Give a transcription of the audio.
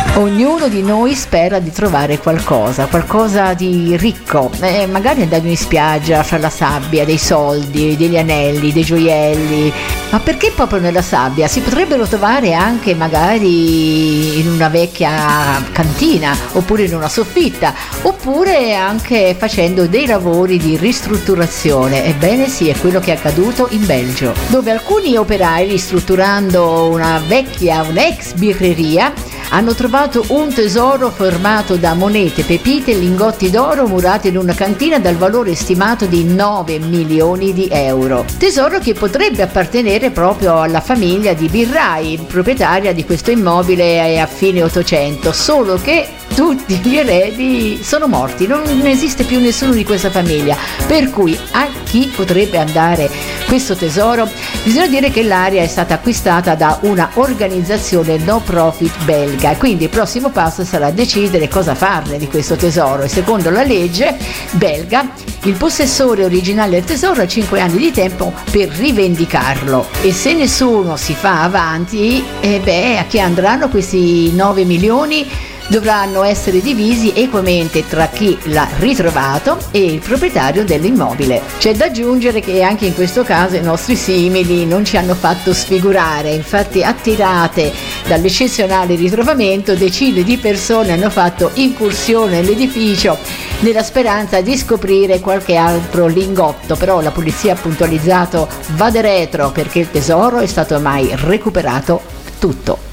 Ognuno di noi spera di trovare qualcosa di ricco, magari andando in spiaggia fra la sabbia, dei soldi, degli anelli, dei gioielli, ma perché proprio nella sabbia? Si potrebbero trovare anche magari in una vecchia cantina, oppure in una soffitta, oppure anche facendo dei lavori di ristrutturazione. Ebbene sì, è quello che è accaduto in Belgio, dove alcuni operai, ristrutturando un'ex birreria, hanno trovato un tesoro formato da monete, pepite e lingotti d'oro murati in una cantina dal valore stimato di 9 milioni di euro. Tesoro che potrebbe appartenere proprio alla famiglia di birrai, proprietaria di questo immobile a fine 800, solo che tutti gli eredi sono morti, non esiste più nessuno di questa famiglia, per cui a chi potrebbe andare questo tesoro? Bisogna dire che l'area è stata acquistata da una organizzazione no profit belga, quindi il prossimo passo sarà decidere cosa farne di questo tesoro, e secondo la legge belga il possessore originale del tesoro ha 5 anni di tempo per rivendicarlo, e se nessuno si fa avanti, a chi andranno questi 9 milioni? Dovranno essere divisi equamente tra chi l'ha ritrovato e il proprietario dell'immobile. C'è da aggiungere che anche in questo caso i nostri simili non ci hanno fatto sfigurare, infatti attirate dall'eccezionale ritrovamento decine di persone hanno fatto incursione nell'edificio nella speranza di scoprire qualche altro lingotto, però la polizia ha puntualizzato: vade retro, perché il tesoro è stato ormai recuperato tutto.